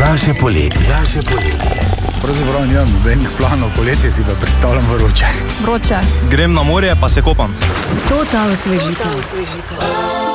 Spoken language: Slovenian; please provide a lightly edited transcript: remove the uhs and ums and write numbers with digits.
Naše poletje. Pravzaprav nimam nobenih planov, poletje si pa predstavljam vroče. Vroče. Grem na morje pa se kopam. Total osvežitev.